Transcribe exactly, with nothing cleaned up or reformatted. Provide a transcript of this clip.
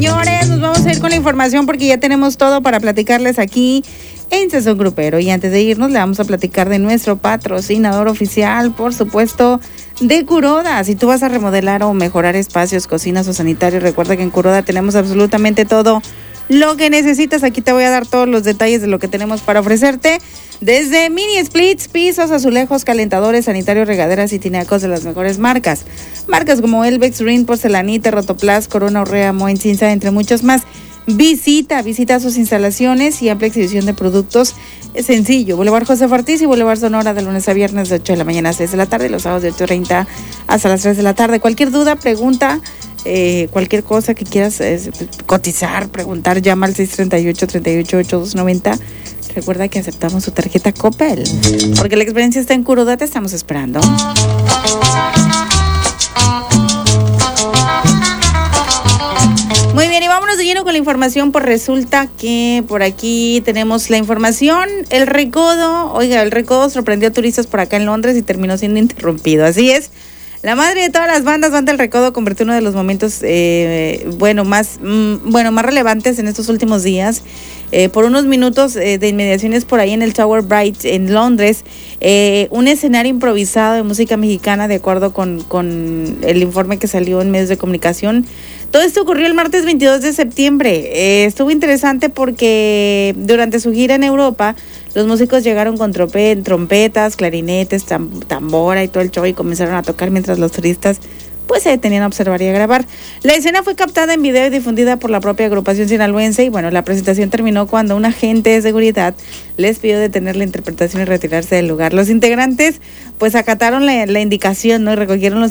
Señores, nos vamos a ir con la información porque ya tenemos todo para platicarles aquí en Sazón Grupero. Y antes de irnos, le vamos a platicar de nuestro patrocinador oficial, por supuesto, de Kuroda. Si tú vas a remodelar o mejorar espacios, cocinas o sanitarios, recuerda que en Kuroda tenemos absolutamente todo lo que necesitas. Aquí te voy a dar todos los detalles de lo que tenemos para ofrecerte. Desde mini splits, pisos, azulejos, calentadores, sanitarios, regaderas y tinacos de las mejores marcas. Marcas como Elvex, Rin, Porcelanita, Rotoplas, Corona, Urrea, Moen, Cinza, entre muchos más. Visita, visita sus instalaciones y amplia exhibición de productos. Es sencillo. Boulevard José Ortiz y Boulevard Sonora, de lunes a viernes de ocho de la mañana a seis de la tarde y los sábados de ocho treinta hasta las tres de la tarde. Cualquier duda, pregunta, eh, cualquier cosa que quieras eh, cotizar, preguntar, llama al seis tres ocho, tres ocho ocho, dos nueve cero. Recuerda que aceptamos su tarjeta Coppel, porque la experiencia está en Kuroda. Te estamos esperando. Muy bien, y vámonos de lleno con la información, pues resulta que por aquí tenemos la información. El Recodo, oiga, el Recodo sorprendió a turistas por acá en Londres y terminó siendo interrumpido. Así es, la madre de todas las bandas, Banda El Recodo, convirtió uno de los momentos, eh, bueno, más, mm, bueno, más relevantes en estos últimos días. Eh, por unos minutos eh, de inmediaciones por ahí en el Tower Bright en Londres, eh, un escenario improvisado de música mexicana, de acuerdo con, con el informe que salió en medios de comunicación. Todo esto ocurrió el martes veintidós de septiembre. Eh, estuvo interesante porque durante su gira en Europa, los músicos llegaron con trompe- trompetas, clarinetes, tam- tambora y todo el show, y comenzaron a tocar mientras los turistas pues se detenían a observar y a grabar. La escena fue captada en video y difundida por la propia agrupación sinaloense, y bueno, la presentación terminó cuando un agente de seguridad les pidió detener la interpretación y retirarse del lugar. Los integrantes pues acataron la, la indicación, ¿no? Y recogieron los